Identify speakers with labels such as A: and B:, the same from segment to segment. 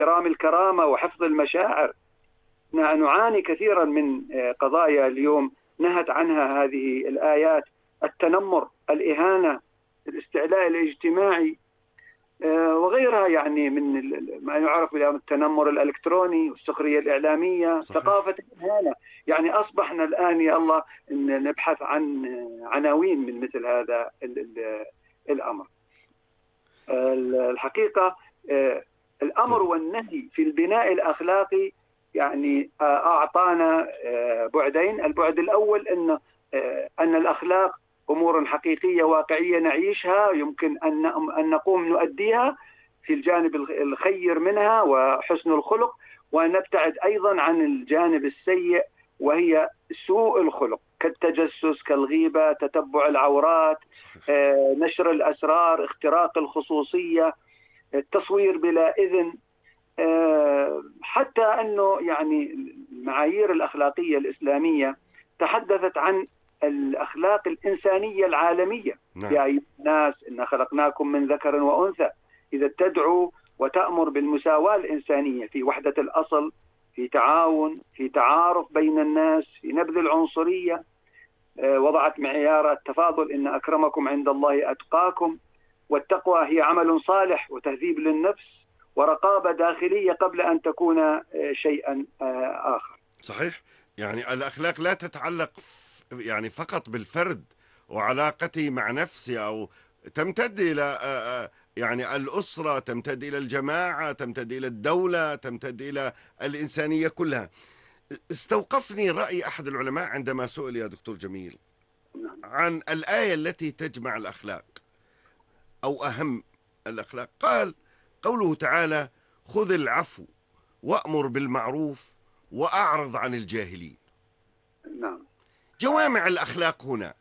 A: احترام الكرامة وحفظ المشاعر. نعاني كثيرا من قضايا اليوم نهت عنها هذه الآيات: التنمر، الإهانة، الاستعلاء الاجتماعي، وغيرها يعني من ما يعرف باليوم التنمر الإلكتروني والسخرية الإعلامية.
B: صحيح.
A: ثقافة الإهانة. يعني أصبحنا الآن يا الله إن نبحث عن عناوين من مثل هذا الأمر. الحقيقة الأمر والنهي في البناء الأخلاقي يعني أعطانا بعدين. البعد الأول أن الأخلاق أمور حقيقية واقعية نعيشها، يمكن أن نقوم نؤديها في الجانب الخير منها وحسن الخلق، ونبتعد أيضا عن الجانب السيء وهي سوء الخلق كالتجسس، كالغيبة، تتبع العورات، نشر الأسرار، اختراق الخصوصية، التصوير بلا إذن. حتى أنه يعني المعايير الأخلاقية الإسلامية تحدثت عن الأخلاق الإنسانية العالمية. يا أيها الناس إنا خلقناكم من ذكر وأنثى، إذا تدعو وتأمر بالمساواة الإنسانية في وحدة الأصل، في تعاون، في تعارف بين الناس، في نبذ العنصرية. وضعت معيار التفاضل: إن أكرمكم عند الله أتقاكم، والتقوى هي عمل صالح وتهذيب للنفس ورقابة داخلية قبل أن تكون شيئا آخر.
B: صحيح. يعني الأخلاق لا تتعلق يعني فقط بالفرد وعلاقته مع نفسه، أو تمتد إلى يعني الأسرة، تمتد إلى الجماعة، تمتد إلى الدولة، تمتد إلى الإنسانية كلها. استوقفني رأي أحد العلماء عندما سئل يا دكتور جميل عن الآية التي تجمع الأخلاق أو أهم الأخلاق، قال: قوله تعالى: خذ العفو وأمر بالمعروف وأعرض عن الجاهلين.
A: نعم.
B: جوامع الأخلاق هنا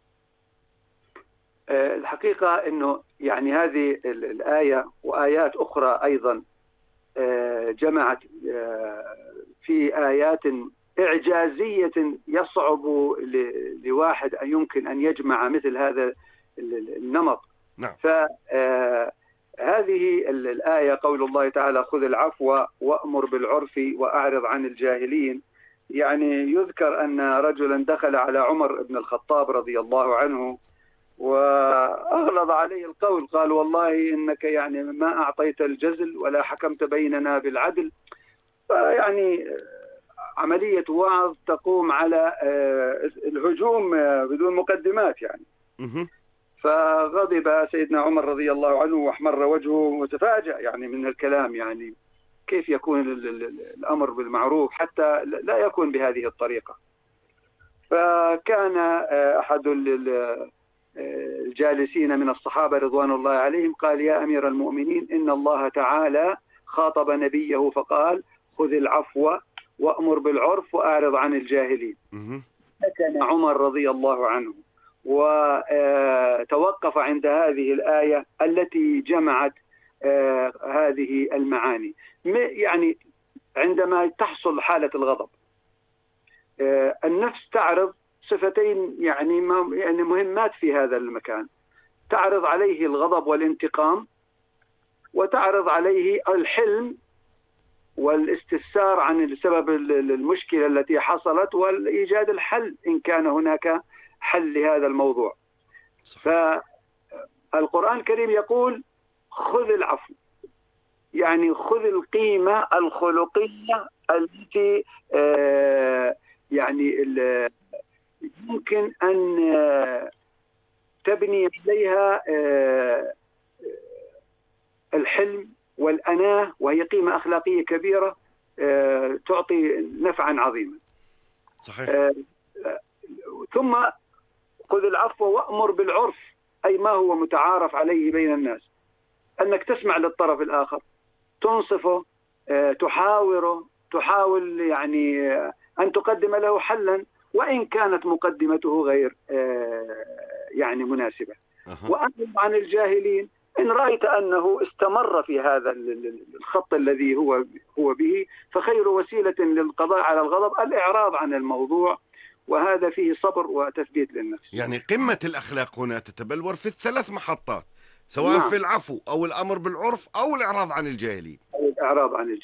A: الحقيقة أنه يعني هذه الآية وآيات أخرى أيضا جمعت في آيات إعجازية يصعب لواحد أن يمكن أن يجمع مثل هذا النمط.
B: نعم.
A: فهذه الآية قول الله تعالى: خذ العفو وأمر بالعرف وأعرض عن الجاهلين. يعني يذكر أن رجلا دخل على عمر بن الخطاب رضي الله عنه وأغلظ عليه القول، قال: والله إنك يعني ما أعطيت الجزل ولا حكمت بيننا بالعدل. يعني عملية وعظ تقوم على الهجوم بدون مقدمات يعني. فغضب سيدنا عمر رضي الله عنه واحمر وجهه وتفاجأ يعني من الكلام، يعني كيف يكون الأمر بالمعروف حتى لا يكون بهذه الطريقة. فكان أحد الجالسين من الصحابة رضوان الله عليهم قال: يا أمير المؤمنين، إن الله تعالى خاطب نبيه فقال: خذ العفو وأمر بالعرف وأعرض عن الجاهلين. سكن عمر رضي الله عنه وتوقف عند هذه الآية التي جمعت هذه المعاني. يعني عندما تحصل حالة الغضب، النفس تعرض صفتين يعني مهمات في هذا المكان: تعرض عليه الغضب والانتقام، وتعرض عليه الحلم والاستفسار عن سبب المشكلة التي حصلت والإيجاد الحل إن كان هناك حل لهذا الموضوع. فالقرآن الكريم يقول: خذ العفو، يعني خذ القيمة الخلقية التي يعني يمكن أن تبني عليها الحلم والأناة، وهي قيمة أخلاقية كبيرة تعطي نفعا عظيما.
B: صحيح.
A: ثم خذ العفو وأمر بالعرف، أي ما هو متعارف عليه بين الناس، أنك تسمع للطرف الآخر، تنصفه، تحاوره، تحاول يعني أن تقدم له حلا وإن كانت مقدمته غير يعني مناسبة. وأعرض عن الجاهلين، إن رأيت أنه استمر في هذا الخط الذي هو به، فخير وسيلة للقضاء على الغضب الإعراض عن الموضوع، وهذا فيه صبر وتثبيت للنفس.
B: يعني قمة الأخلاق هنا تتبلور في الثلاث محطات، سواء في العفو أو الأمر بالعرف أو الإعراض عن الجاهلين.
A: الإعراض عن